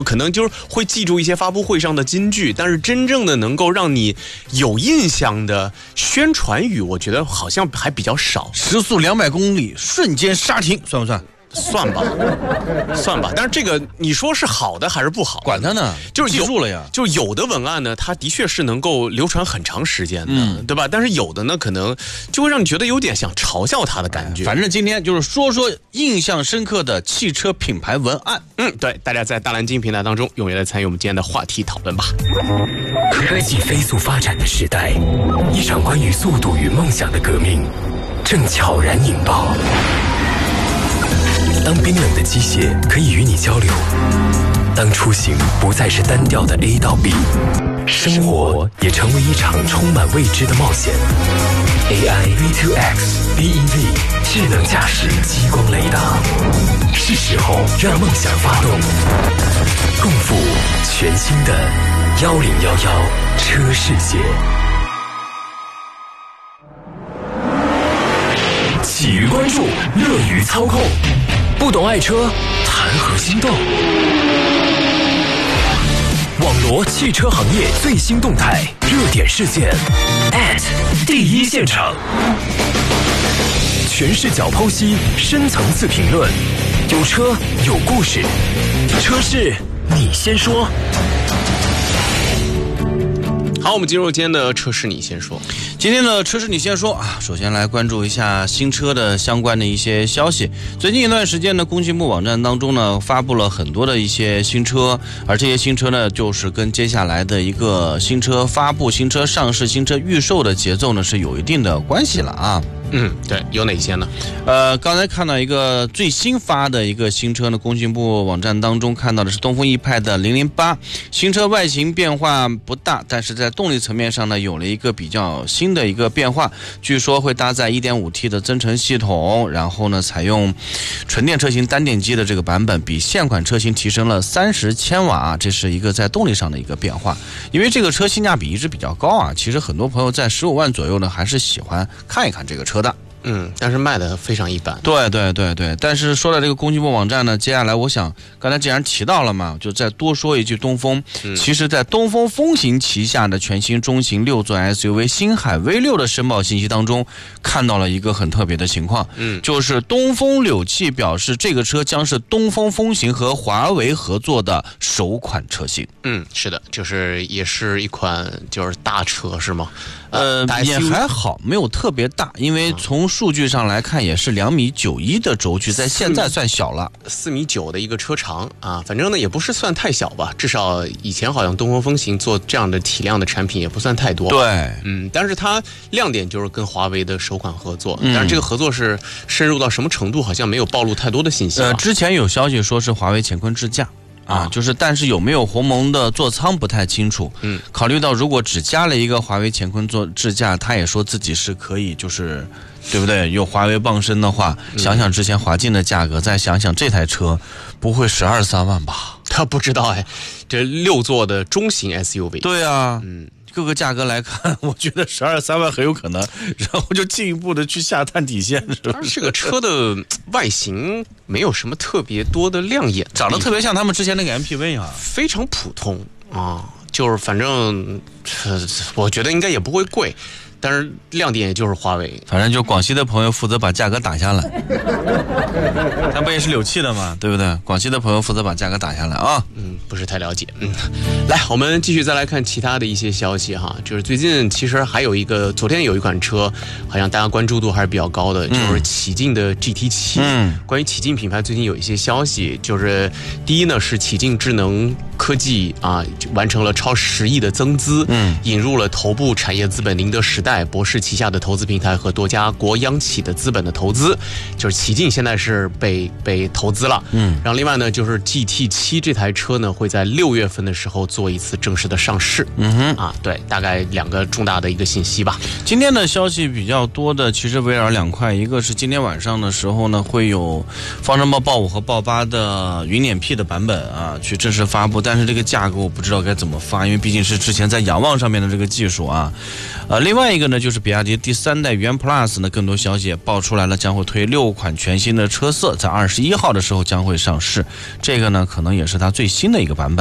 可能就是会记住一些发布会上的金句，但是真正的能够让你有印象的宣传语，我觉得好像还比较少。 时速200公里瞬间刹停，算不算？ 算吧，算吧。但是这个你说是好的还是不好？ 管他呢， 就是记住了呀。 就有的文案呢，它的确是能够流传很长时间的，对吧？但是有的呢，可能就会让你觉得有点想嘲笑它的感觉。 反正今天就是说印象深刻的汽车品牌文案。 对，大家在大蓝鲸平台当中踊跃来参与我们今天的话题讨论吧。 科技飞速发展的时代，一场关于速度与梦想的革命正悄然引爆。当冰冷的机械可以与你交流，当出行不再是单调的 A 到 B， 生活也成为一场充满未知的冒险。AI V2X BEV 智能驾驶激光雷达，是时候让梦想发动，共赴全新的1011车世界。喜于关注，乐于操控，不懂爱车，谈何心动？网罗汽车行业最新动态、热点事件第一现场，全视角剖析，深层次评论，有车有故事，车事你先说。 好，我们进入今天的车事你先说。 今天的车事你先说啊，首先来关注一下新车的相关的一些消息。最近一段时间呢，工信部网站当中呢发布了很多的一些新车，而这些新车呢就是跟接下来的一个新车发布、新车上市、新车预售的节奏呢是有一定的关系了啊。 对，有哪些呢？ 刚才看到一个最新发的一个新车呢，工信部网站当中看到的是东风奕派的008，新车外形变化不大，但是在动力层面上呢有了一个比较新的一个变化，据说会搭载 1.5T 的增程系统，然后呢采用纯电车型单电机的这个版本，比现款车型提升了30千瓦，这是一个在动力上的一个变化。因为这个车性价比一直比较高啊，其实很多朋友在15万左右呢还是喜欢看一看这个车的。 但是卖的非常一般。 对，但是说到这个工信部网站呢，接下来我想刚才既然提到了嘛，就再多说一句东风。其实在东风风行旗下的全新中型6座 SUV 星海 V6 的申报信息当中，看到了一个很特别的情况，就是东风柳汽表示这个车将是东风风行和华为合作的首款车型。 是的，就是也是一款就是大车是吗？ 也还好，没有特别大，因为从数据上来看也是2.91米的轴距，在现在算小了 ，4.9米的一个车长啊，反正呢也不是算太小吧，至少以前好像东风风行做这样的体量的产品也不算太多。 对， 但是它亮点就是跟华为的首款合作，但是这个合作是深入到什么程度，好像没有暴露太多的信息。 之前有消息说是华为乾坤智驾。但是有没有鸿蒙的座舱不太清楚。考虑到如果只加了一个华为乾坤智驾，他也说自己是可以，就是对不对？有华为傍身的话，想想之前华劲的价格，再想想这台车，不会12、13万吧？ 他不知道这6座的中型 SUV。 对啊，各个价格来看，我觉得12、13万很有可能，然后就进一步的去下探底线。 但是这个车的外形没有什么特别多的亮眼， 长得特别像他们之前那个 MPV 啊， 非常普通啊，就是反正我觉得应该也不会贵。但是亮点也就是华为， 反正就广西的朋友负责把价格打下来，他不也是柳汽的嘛，对不对？广西的朋友负责把价格打下来啊。 不是太了解。来，我们继续再来看其他的一些消息哈，就是最近其实还有昨天有一款车，好像大家关注度还是比较高的，就是启劲的 GT7。关于启劲品牌最近有一些消息，就是第一呢是启劲智能科技完成了超10亿的增资，引入了头部产业资本宁德时代。博士旗下的投资平台和多家国央企的资本的投资，就是启劲现在是被投资了。然后另外呢，就是 GT7 这台车呢会在6月份的时候做一次正式的上市。对，大概2个重大的一个信息吧。 今天的消息比较多的，其实围绕2块，一个是今天晚上的时候呢，会有方程豹 5和豹8的云辇 P 的版本去正式发布， 但是这个价格我不知道该怎么发，因为毕竟是之前在仰望上面的这个技术啊。另外一个呢，就是比亚迪第3代元 Plus 呢，更多消息也爆出来了，将会推6款全新的车色，在21号的时候将会上市。这个呢，可能也是它最新的一个版本。